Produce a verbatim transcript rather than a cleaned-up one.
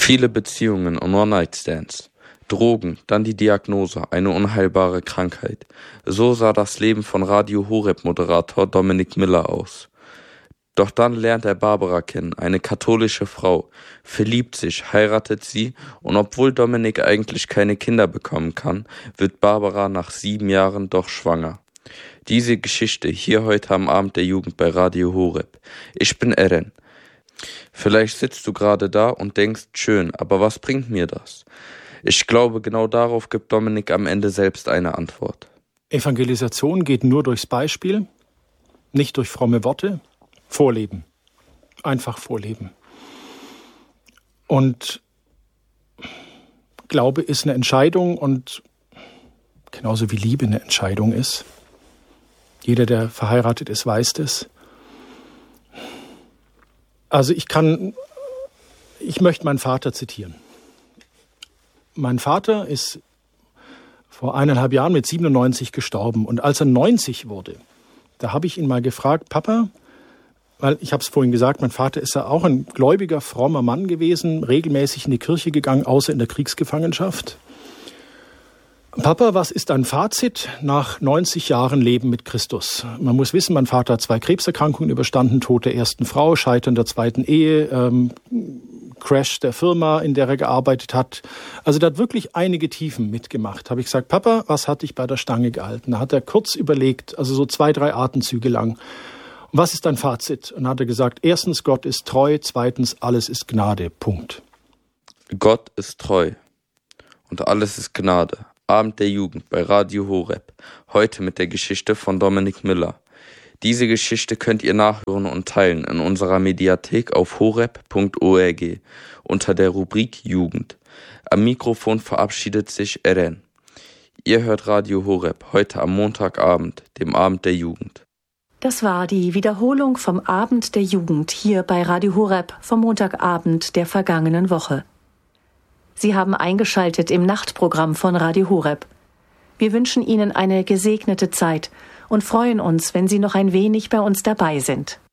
Viele Beziehungen und One-Night-Stands. Drogen, dann die Diagnose, eine unheilbare Krankheit. So sah das Leben von Radio Horeb-Moderator Dominik Miller aus. Doch dann lernt er Barbara kennen, eine katholische Frau, verliebt sich, heiratet sie und obwohl Dominik eigentlich keine Kinder bekommen kann, wird Barbara nach sieben Jahren doch schwanger. Diese Geschichte hier heute am Abend der Jugend bei Radio Horeb. Ich bin Eren. Vielleicht sitzt du gerade da und denkst, schön, aber was bringt mir das? Ich glaube, genau darauf gibt Dominik am Ende selbst eine Antwort. Evangelisation geht nur durchs Beispiel, nicht durch fromme Worte. Vorleben. Einfach vorleben. Und Glaube ist eine Entscheidung und genauso wie Liebe eine Entscheidung ist. Jeder, der verheiratet ist, weiß das. Also ich kann, ich möchte meinen Vater zitieren. Mein Vater ist vor eineinhalb Jahren mit siebenundneunzig gestorben. Und als er neunzig wurde, da habe ich ihn mal gefragt, Papa, weil ich habe es vorhin gesagt, mein Vater ist ja auch ein gläubiger, frommer Mann gewesen, regelmäßig in die Kirche gegangen, außer in der Kriegsgefangenschaft. Papa, was ist dein Fazit nach neunzig Jahren Leben mit Christus? Man muss wissen, mein Vater hat zwei Krebserkrankungen überstanden, Tod der ersten Frau, Scheitern der zweiten Ehe, ähm, Crash der Firma, in der er gearbeitet hat. Also der hat wirklich einige Tiefen mitgemacht. Habe ich gesagt, Papa, was hat dich bei der Stange gehalten? Da hat er kurz überlegt, also so zwei, drei Atemzüge lang. Und was ist dein Fazit? Und dann hat er gesagt, erstens, Gott ist treu, zweitens, alles ist Gnade. Punkt. Gott ist treu und alles ist Gnade. Abend der Jugend bei Radio Horeb. Heute mit der Geschichte von Dominik Miller. Diese Geschichte könnt ihr nachhören und teilen in unserer Mediathek auf horeb punkt org unter der Rubrik Jugend. Am Mikrofon verabschiedet sich Eren. Ihr hört Radio Horeb heute am Montagabend, dem Abend der Jugend. Das war die Wiederholung vom Abend der Jugend hier bei Radio Horeb vom Montagabend der vergangenen Woche. Sie haben eingeschaltet im Nachtprogramm von Radio Horeb. Wir wünschen Ihnen eine gesegnete Zeit und freuen uns, wenn Sie noch ein wenig bei uns dabei sind.